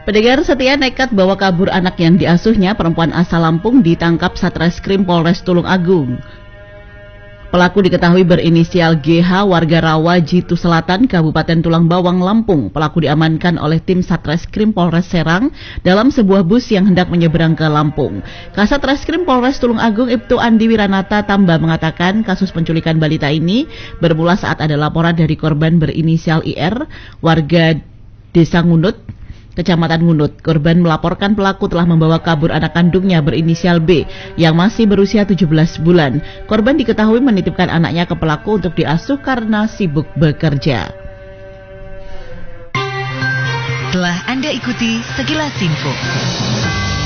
Pendengar setia nekat bawa kabur anak yang diasuhnya, perempuan asal Lampung ditangkap Satreskrim Polres Tulung Agung. Pelaku diketahui berinisial GH, warga Rawa, Jitu Selatan, Kabupaten Tulang Bawang, Lampung. Pelaku diamankan oleh tim Satreskrim Polres Serang dalam sebuah bus yang hendak menyeberang ke Lampung. Kasat Reskrim Polres Tulung Agung Ibtu Andi Wiranata Tamba mengatakan kasus penculikan balita ini bermula saat ada laporan dari korban berinisial IR, warga Desa Ngunut, Kecamatan Ngunut. Korban melaporkan pelaku telah membawa kabur anak kandungnya berinisial B yang masih berusia 17 bulan. Korban diketahui menitipkan anaknya ke pelaku untuk diasuh karena sibuk bekerja. Telah Anda ikuti Sekilas Info.